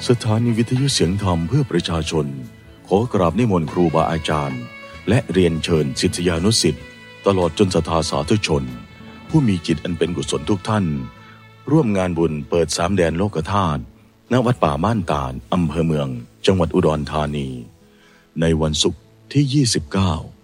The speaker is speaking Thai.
สถานีวิทยุเสียงธรรมเพื่อประชาชนขอกราบนิมนต์ครูบาอาจารย์และเรียนเชิญศิษยานุศิษย์ตลอดจนศรัทธาสาธุชนผู้มีจิตอันเป็นกุศลทุกท่านร่วมงานบุญเปิด3 แดนโลกธาตุณวัดป่าม่านตาลอำเภอเมืองจังหวัดอุดรธานีในวันศุกร์ที่ 29